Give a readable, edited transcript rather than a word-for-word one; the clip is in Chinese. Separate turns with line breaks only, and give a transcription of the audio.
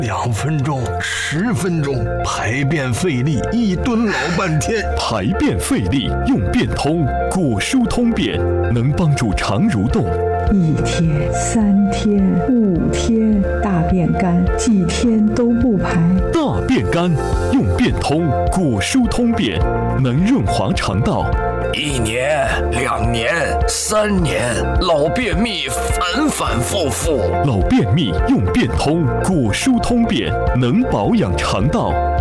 2分钟、10分钟，排便费力，一蹲老半天。
排便费力用便通，果蔬通便能帮助肠蠕动。
1天、3天、5天，大便干，几天都不排。
大便干用便通，果蔬通便能润滑肠道。
1年、2年、3年，老便秘反反复复。
老便秘用便通，果蔬通便能保养肠道。